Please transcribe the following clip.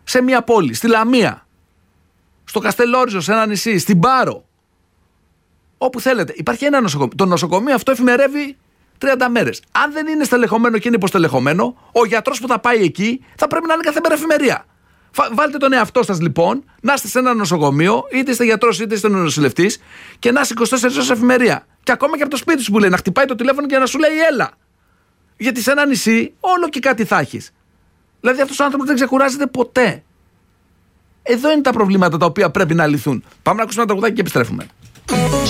σε μια πόλη, στη Λαμία, στο Καστελόριζο, σε ένα νησί, στην Πάρο, όπου θέλετε, υπάρχει ένα νοσοκομείο. Το νοσοκομείο αυτό εφημερεύει 30 μέρες. Αν δεν είναι στελεχωμένο και είναι υποστελεχωμένο, ο γιατρός που θα πάει εκεί θα πρέπει να είναι κάθε μέρα εφημερία. Βάλτε τον εαυτό σας λοιπόν να είστε σε ένα νοσοκομείο, είτε είστε γιατρός είτε είστε νοσηλευτής, και να είστε 24 ώρες εφημερία. Και ακόμα και από το σπίτι σου που λέει, να χτυπάει το τηλέφωνο και να σου λέει έλα. Γιατί σε ένα νησί όλο και κάτι θα έχεις. Δηλαδή αυτός ο άνθρωπος δεν ξεκουράζεται ποτέ. Εδώ είναι τα προβλήματα τα οποία πρέπει να λυθούν. Πάμε να ακούσουμε ένα τραγουδάκι και επιστρέφουμε.